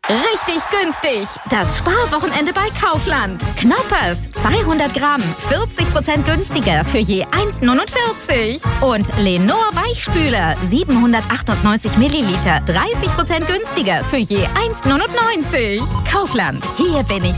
Richtig günstig. Das Sparwochenende bei Kaufland. Knoppers, 200 Gramm, 40% günstiger für je 1,49. Und Lenor Weichspüler, 798 Milliliter, 30% günstiger für je 1,99. Kaufland, hier bin ich.